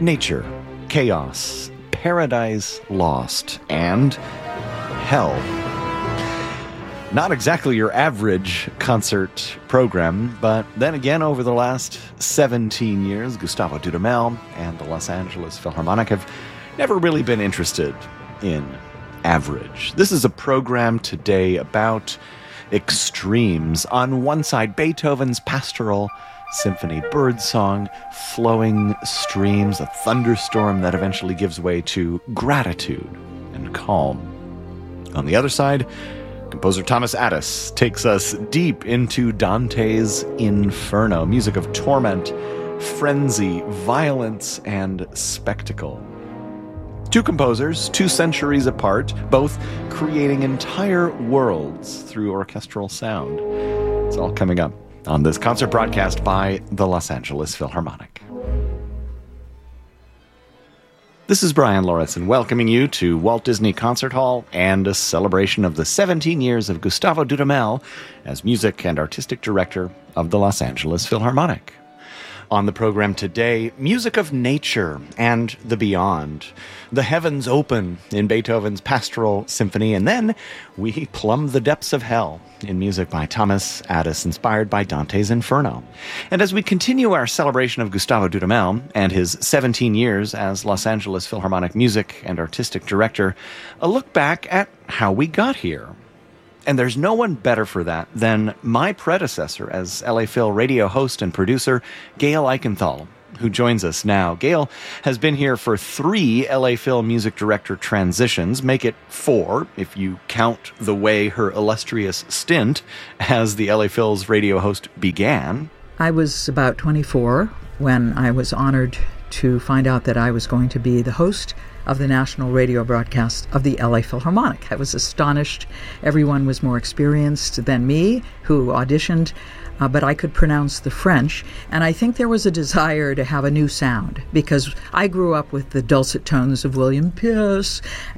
nature, chaos, paradise lost, and hell. Not exactly your average concert program, but then again, over the last 17 years, Gustavo Dudamel and the Los Angeles Philharmonic have never really been interested in average. This is a program today about extremes. On one side, Beethoven's Pastoral Symphony, birdsong, flowing streams, a thunderstorm that eventually gives way to gratitude and calm. On the other side, composer Thomas Addis takes us deep into Dante's Inferno, music of torment, frenzy, violence, and spectacle. Two composers, 2 centuries apart, both creating entire worlds through orchestral sound. It's all coming up on this concert broadcast by the Los Angeles Philharmonic. This is Brian Lauritsen welcoming you to Walt Disney Concert Hall and a celebration of the 17 years of Gustavo Dudamel as music and artistic director of the Los Angeles Philharmonic. On the program today, music of nature and the beyond. The heavens open in Beethoven's Pastoral Symphony, and then we plumb the depths of hell in music by Thomas Addis, inspired by Dante's Inferno. And as we continue our celebration of Gustavo Dudamel and his 17 years as Los Angeles Philharmonic music and artistic director, a look back at how we got here. And there's no one better for that than my predecessor as LA Phil radio host and producer, Gail Eichenthal, who joins us now. Gail has been here for 3 LA Phil music director transitions, make it 4 if you count the way her illustrious stint as the LA Phil's radio host began. I was about 24 when I was honored to find out that I was going to be the host of the national radio broadcast of the LA Philharmonic. I was astonished. Everyone was more experienced than me, who auditioned, but I could pronounce the French. And I think there was a desire to have a new sound, because I grew up with the dulcet tones of William Pierce,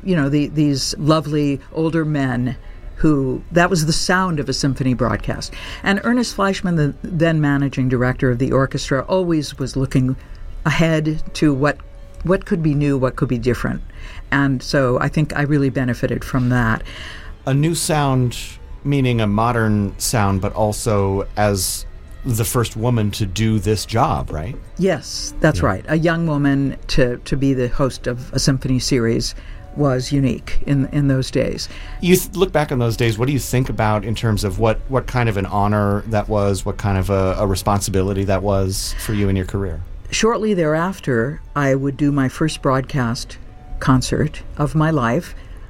these lovely older men who, that was the sound of a symphony broadcast. And Ernest Fleischmann, the then managing director of the orchestra, always was looking ahead to what could be new, what could be different. And so I think I really benefited from that. A new sound, meaning a modern sound, but also as the first woman to do this job, right? Yes, that's right. A young woman to be the host of a symphony series was unique in those days. You look back on those days, what do you think about in terms of what kind of an honor that was, what kind of a responsibility that was for you in your career? Shortly thereafter, I would do my first broadcast concert of my life,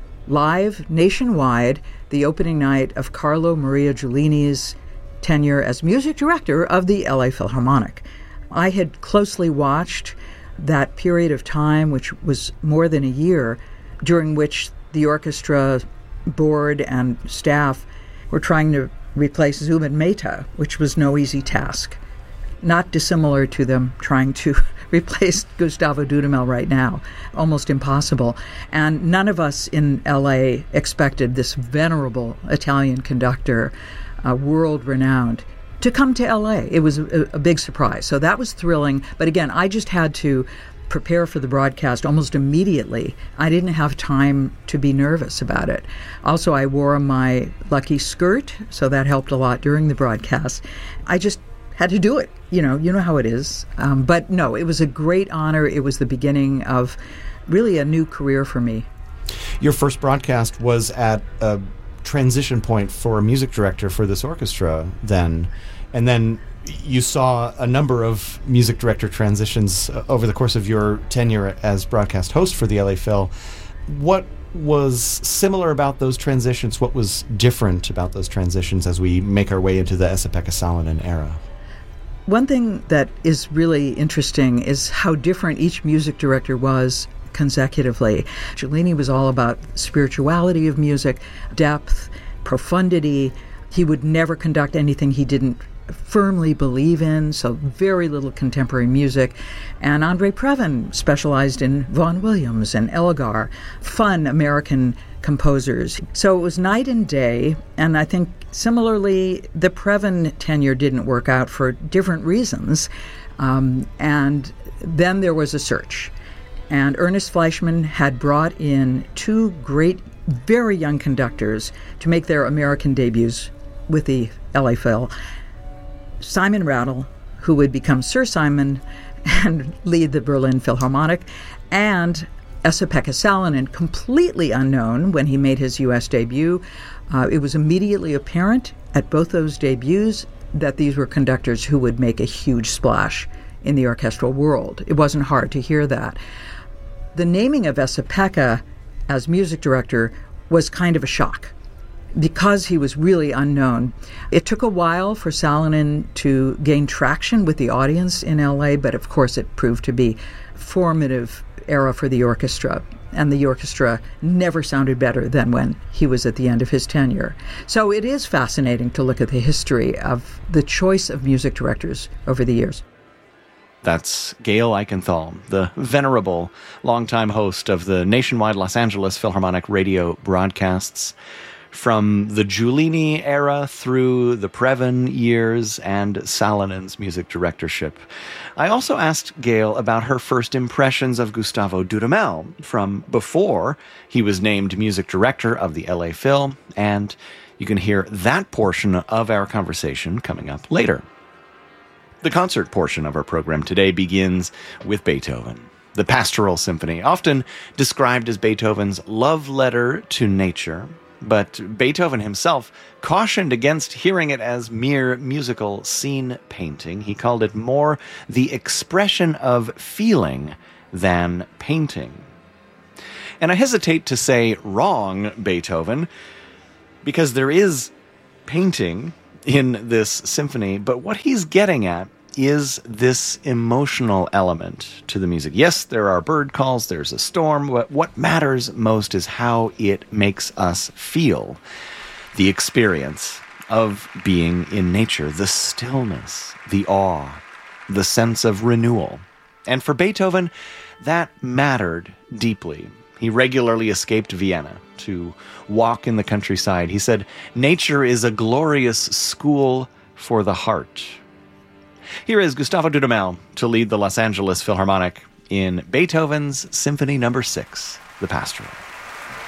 live nationwide, the opening night of Carlo Maria Giulini's tenure as music director of the LA Philharmonic. I had closely watched that period of time, which was more than a year, during which the orchestra board and staff were trying to replace Zubin Mehta, which was no easy task. Not dissimilar to them trying to replace Gustavo Dudamel right now. Almost impossible. And none of us in L.A. expected this venerable Italian conductor, world-renowned, to come to L.A. It was a big surprise. So that was thrilling. But again, I just had to prepare for the broadcast almost immediately. I didn't have time to be nervous about it. Also, I wore my lucky skirt, so that helped a lot during the broadcast. I just had to do it. You know how it is. But no, it was a great honor. It was the beginning of really a new career for me. Your first broadcast was at a transition point for a music director for this orchestra then. And then you saw a number of music director transitions over the course of your tenure as broadcast host for the LA Phil. What was similar about those transitions? What was different about those transitions as we make our way into the Esa-Pekka Salonen era? One thing that is really interesting is how different each music director was consecutively. Giulini was all about spirituality of music, depth, profundity. He would never conduct anything he didn't firmly believe in, so very little contemporary music. And Andre Previn specialized in Vaughan Williams and Elgar, fun American composers. So it was night and day, and I think similarly the Previn tenure didn't work out for different reasons. And then there was a search. And Ernest Fleischmann had brought in two great, very young conductors to make their American debuts with the LA Phil. Simon Rattle, who would become Sir Simon and lead the Berlin Philharmonic, and Esa-Pekka Salonen, completely unknown when he made his U.S. debut. It was immediately apparent at both those debuts that these were conductors who would make a huge splash in the orchestral world. It wasn't hard to hear that. The naming of Esa-Pekka as music director was kind of a shock because he was really unknown. It took a while for Salonen to gain traction with the audience in LA, but of course it proved to be a formative era for the orchestra. And the orchestra never sounded better than when he was at the end of his tenure. So it is fascinating to look at the history of the choice of music directors over the years. That's Gail Eichenthal, the venerable longtime host of the nationwide Los Angeles Philharmonic radio broadcasts from the Giulini era through the Previn years and Salonen's music directorship. I also asked Gail about her first impressions of Gustavo Dudamel from before he was named music director of the LA Phil, and you can hear that portion of our conversation coming up later. The concert portion of our program today begins with Beethoven. The Pastoral Symphony, often described as Beethoven's love letter to nature, but Beethoven himself cautioned against hearing it as mere musical scene painting. He called it more the expression of feeling than painting. And I hesitate to say wrong Beethoven, because there is painting in this symphony, but what he's getting at is this emotional element to the music. Yes, there are bird calls, there's a storm, but what matters most is how it makes us feel. The experience of being in nature, the stillness, the awe, the sense of renewal. And for Beethoven, that mattered deeply. He regularly escaped Vienna to walk in the countryside. He said, "Nature is a glorious school for the heart." Here is Gustavo Dudamel to lead the Los Angeles Philharmonic in Beethoven's Symphony No. 6, The Pastoral.